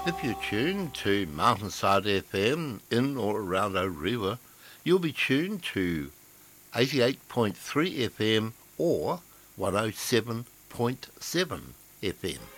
If you tune to Mountainside FM in or around Orewa, you'll be tuned to 88.3 FM or 107.7 FM.